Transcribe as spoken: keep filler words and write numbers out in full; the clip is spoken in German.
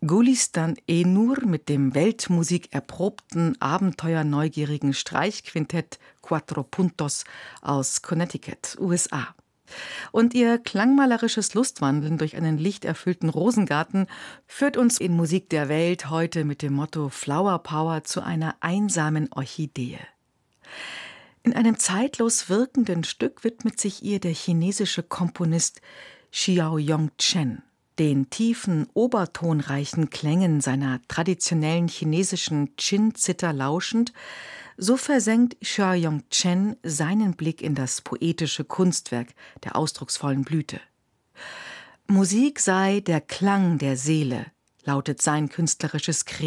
Gulistan-e-Nur mit dem weltmusikerprobten, abenteuerneugierigen Streichquintett Cuatro Puntos aus Connecticut, U S A. Und ihr klangmalerisches Lustwandeln durch einen lichterfüllten Rosengarten führt uns in Musik der Welt heute mit dem Motto Flower Power zu einer einsamen Orchidee. In einem zeitlos wirkenden Stück widmet sich ihr der chinesische Komponist Xiaoyong Chen. Den tiefen, obertonreichen Klängen seiner traditionellen chinesischen Chin-Zither lauschend, so versenkt Xiaoyong Chen seinen Blick in das poetische Kunstwerk der ausdrucksvollen Blüte. Musik sei der Klang der Seele, lautet sein künstlerisches Credo.